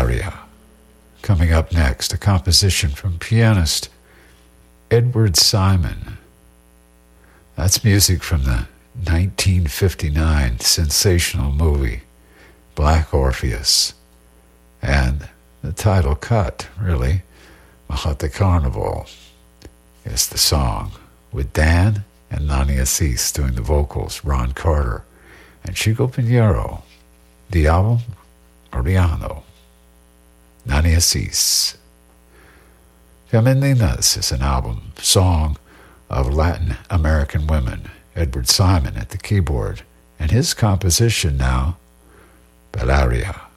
Bellaria. Coming up next, a composition from pianist Edward Simon. That's music from the 1959 sensational movie Black Orpheus. And the title cut, really, Mahate Carnival, is the song, with Dan and Nani Assis doing the vocals, Ron Carter, and Chico Pinheiro. The album, Oriano. Nani Assis. Femininas is an album, song of Latin American women. Edward Simon at the keyboard, and his composition now, Bellaria.